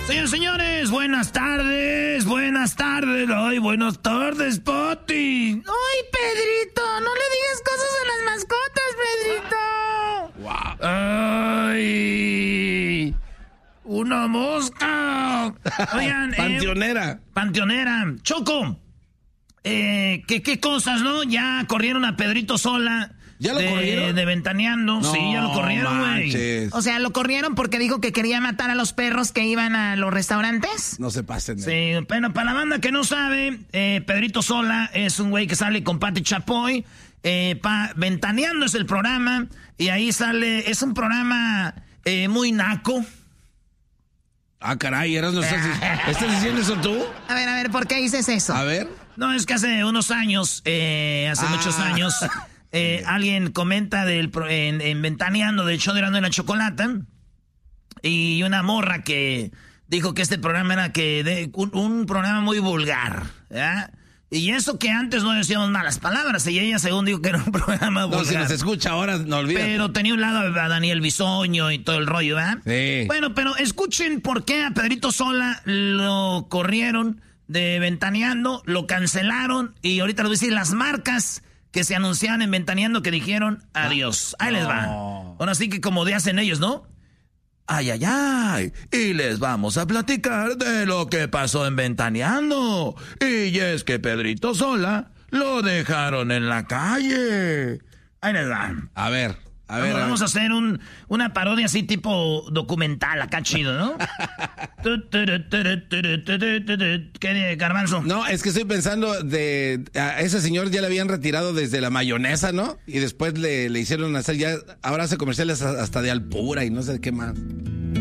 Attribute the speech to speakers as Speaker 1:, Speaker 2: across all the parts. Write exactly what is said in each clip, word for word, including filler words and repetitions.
Speaker 1: Señores, señores, buenas tardes, buenas tardes. Ay, buenas tardes, Pati.
Speaker 2: Ay, Pedrito, no le digas cosas a las mascotas, Pedrito.
Speaker 1: Wow. Ay, una mosca. Oigan,
Speaker 3: Panteonera.
Speaker 1: Eh, panteonera. Choco, eh, ¿qué, qué cosas, no? Ya corrieron a Pedrito Sola.
Speaker 3: ¿Ya lo
Speaker 1: de,
Speaker 3: corrieron?
Speaker 1: De Ventaneando. No, sí, ya lo corrieron, güey.
Speaker 2: O sea, ¿lo corrieron porque dijo que quería matar a los perros que iban a los restaurantes?
Speaker 3: No se pasen.
Speaker 1: Sí, bueno, para la banda que no sabe, eh, Pedrito Sola es un güey que sale con Pati Chapoy. Eh, pa, Ventaneando es el programa. Y ahí sale, es un programa eh, muy naco.
Speaker 3: Ah, caray, ¿eras no estás, ¿estás diciendo eso tú?
Speaker 2: A ver, a ver, ¿por qué dices eso?
Speaker 3: A ver.
Speaker 1: No, es que hace unos años, eh, hace ah. muchos años... Eh, alguien comenta del en, en Ventaneando del show de Erasmo y la Chocolata y una morra que dijo que este programa era que de, un, un programa muy vulgar, ¿verdad? Y eso que antes no decíamos malas palabras y ella según dijo que era un programa vulgar.
Speaker 3: No, si nos escucha ahora, no olvides.
Speaker 1: Pero tenía un lado a Daniel Bisoño y todo el rollo, ¿verdad?
Speaker 3: Sí.
Speaker 1: Bueno, pero escuchen por qué a Pedrito Sola lo corrieron de Ventaneando, lo cancelaron y ahorita les voy a decir las marcas que se anunciaban en Ventaneando que dijeron adiós. Ahí les va. Ahora sí que como de hacen ellos, ¿no? Ay, ay, ay. Y les vamos a platicar de lo que pasó en Ventaneando. Y es que Pedrito Sola lo dejaron en la calle. Ahí les va.
Speaker 3: A ver, a ver.
Speaker 1: Vamos,
Speaker 3: a,
Speaker 1: vamos
Speaker 3: ver.
Speaker 1: a hacer un, una parodia así tipo documental, acá chido, ¿no? ¿Qué, Garbanzo?
Speaker 3: No, es que estoy pensando de... A ese señor ya le habían retirado desde la mayonesa, ¿no? Y después le, le hicieron hacer ya... Ahora hace comerciales hasta de Alpura y no sé qué más.
Speaker 2: Bueno,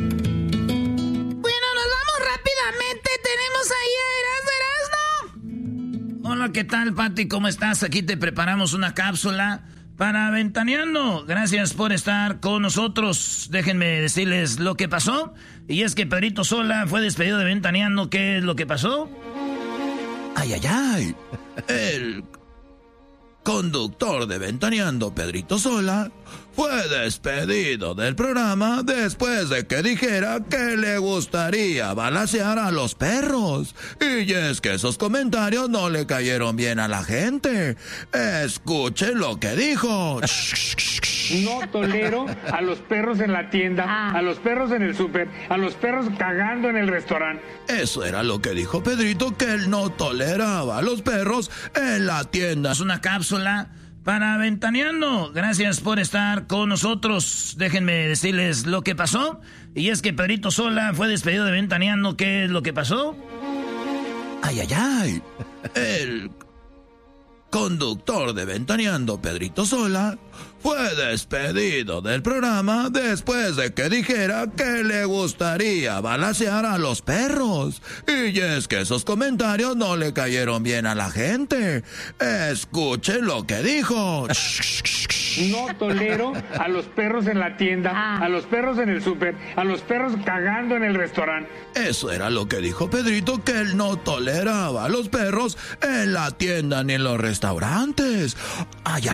Speaker 2: nos vamos rápidamente. Tenemos ahí a Erasmo, Erasmo.
Speaker 1: Hola, ¿qué tal, Pati? ¿Cómo estás? Aquí te preparamos una cápsula para Ventaneando. Gracias por estar con nosotros. Déjenme decirles lo que pasó. Y es que Pedrito Sola fue despedido de Ventaneando. ¿Qué es lo que pasó? Ay, ay, ay. El conductor de Ventaneando, Pedrito Sola, fue despedido del programa después de que dijera que le gustaría balacear a los perros. Y es que esos comentarios no le cayeron bien a la gente. Escuchen lo que dijo.
Speaker 4: No tolero a los perros en la tienda, a los perros en el súper, a los perros cagando en el restaurante.
Speaker 1: Eso era lo que dijo Pedrito, que él no toleraba a los perros en la tienda. Es una cápsula para Ventaneando. Gracias por estar con nosotros. Déjenme decirles lo que pasó. Y es que Pedrito Sola fue despedido de Ventaneando. ¿Qué es lo que pasó? Ay, ay, ay. El conductor de Ventaneando, Pedrito Sola, fue despedido del programa después de que dijera que le gustaría balacear a los perros. Y es que esos comentarios no le cayeron bien a la gente. Escuchen lo que dijo.
Speaker 4: No tolero a los perros en la tienda, a los perros en el súper, a los perros cagando en el restaurante.
Speaker 1: Eso era lo que dijo Pedrito, que él no toleraba a los perros en la tienda ni en los restaurantes. Ay,